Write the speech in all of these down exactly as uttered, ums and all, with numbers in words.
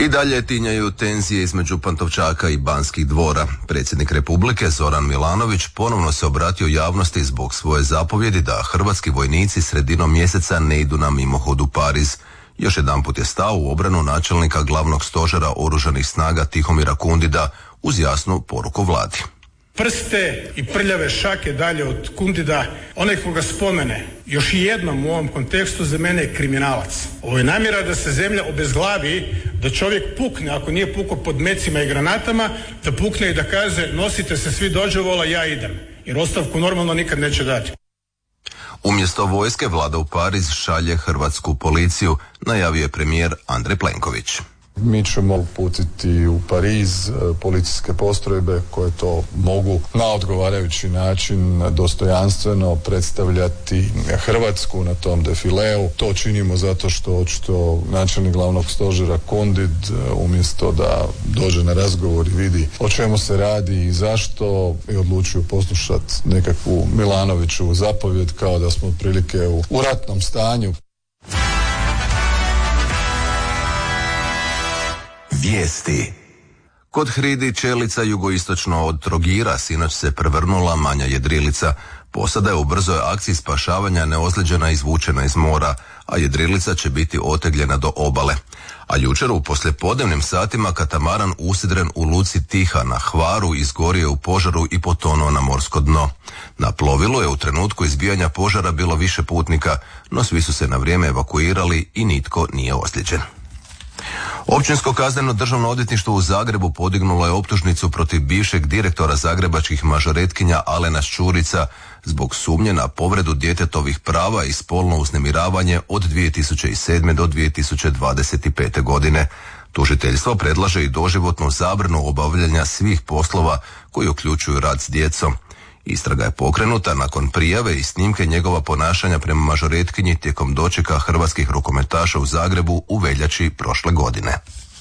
I dalje tinjaju tenzije između Pantovčaka i Banskih dvora. Predsjednik Republike Zoran Milanović ponovno se obratio javnosti zbog svoje zapovjedi da hrvatski vojnici sredinom mjeseca ne idu na mimohod u Pariz. Još jedanput je stao u obranu načelnika glavnog stožera oružanih snaga Tihomira Kundida uz jasnu poruku vladi. Prste i prljave šake dalje od Kundida, onaj koga spomene još i jednom u ovom kontekstu za mene je kriminalac. Ovo je namjera da se zemlja obezglavi, da čovjek pukne, ako nije pukao pod mecima i granatama, da pukne i da kaže nosite se svi dođevola, ja idem. Jer ostavku normalno nikad neće dati. Umjesto vojske vlada u Pariz šalje hrvatsku policiju, najavio je premijer Andrej Plenković. Mi ćemo uputiti u Pariz policijske postrojbe koje to mogu na odgovarajući način dostojanstveno predstavljati Hrvatsku na tom defileu. To činimo zato što očito načelnik glavnog stožera Kundid umjesto da dođe na razgovor i vidi o čemu se radi i zašto je odlučio poslušati nekakvu Milanovićevu zapovjed kao da smo otprilike u, u ratnom stanju. Vijesti. Kod Hridi čelica jugoistočno od Trogira sinoć se prevrnula manja jedrilica. Posada je u brzoj akciji spašavanja neozlijeđena izvučena iz mora, a jedrilica će biti otegljena do obale. A jučer u poslijepodnevnim satima katamaran usidren u luci Tiha na Hvaru izgorio u požaru i potonuo na morsko dno. Na plovilu je u trenutku izbijanja požara bilo više putnika, no svi su se na vrijeme evakuirali i nitko nije ozlijeđen. Općinsko kazneno državno odvjetništvo u Zagrebu podignulo je optužnicu protiv bivšeg direktora zagrebačkih mažoretkinja Alena Šćurica zbog sumnje na povredu djetetovih prava i spolno uznemiravanje od dvije tisuće sedme do dvije tisuće dvadeset pete godine. Tužiteljstvo predlaže i doživotnu zabranu obavljanja svih poslova koji uključuju rad s djecom. Istraga je pokrenuta nakon prijave i snimke njegova ponašanja prema mažoretkinji tijekom dočeka hrvatskih rukometaša u Zagrebu u veljači prošle godine.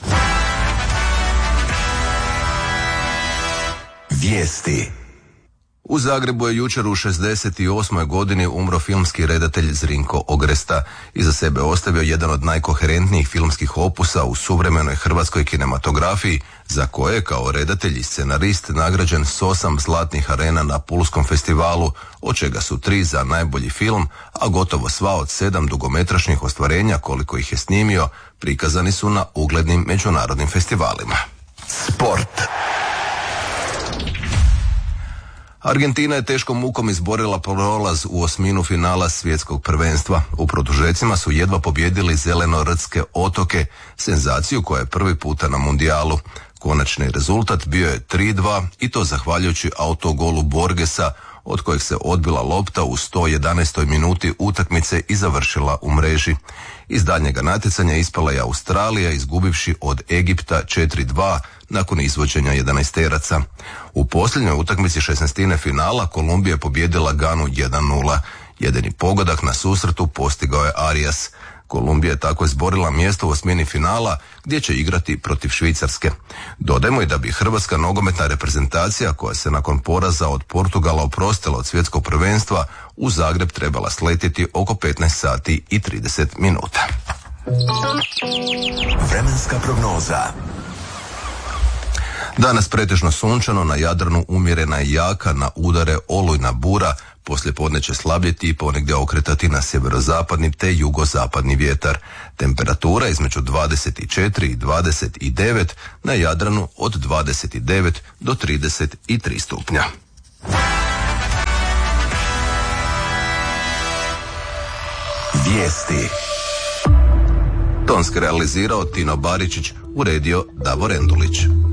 Vijesti. U Zagrebu je jučer u šezdeset osmoj godini umro filmski redatelj Zrinko Ogresta. Iza sebe ostavio jedan od najkoherentnijih filmskih opusa u suvremenoj hrvatskoj kinematografiji, za koje je kao redatelj i scenarist nagrađen s osam zlatnih arena na Pulskom festivalu, od čega su tri za najbolji film, a gotovo sva od sedam dugometražnih ostvarenja koliko ih je snimio prikazani su na uglednim međunarodnim festivalima. Sport. Argentina je teškom mukom izborila prolaz u osminu finala svjetskog prvenstva. U produžecima su jedva pobijedili zeleno-rtske otoke, senzaciju koja je prvi puta na mundijalu. Konačni rezultat bio je tri dva i to zahvaljujući autogolu Borgesa, od kojeg se odbila lopta u sto jedanaestoj minuti utakmice i završila u mreži. Iz daljnjega natjecanja ispala je Australija izgubivši od Egipta četiri dva nakon izvođenja jedanaesteraca. U posljednjoj utakmici šesnaestine finala Kolumbija je pobijedila Ganu jedan nula. Jedini pogodak na susretu postigao je Arias. Kolumbija je tako izborila mjesto u osmini finala gdje će igrati protiv Švicarske. Dodajmo i da bi hrvatska nogometna reprezentacija koja se nakon poraza od Portugala oprostila od svjetskog prvenstva u Zagreb trebala sletjeti oko petnaest sati i trideset minuta. Vremenska prognoza. Danas pretežno sunčano, na Jadranu umjerena i jaka, na udare olujna bura, poslijepodne će slabjeti i ponegdje okretati na sjeverozapadni te jugozapadni vjetar. Temperatura između dvadeset četiri i dvadeset devet, na Jadranu od dvadeset devet do trideset tri stupnja. Vijesti. Tonski realizirao Tino Baričić, uredio Davor Endulić.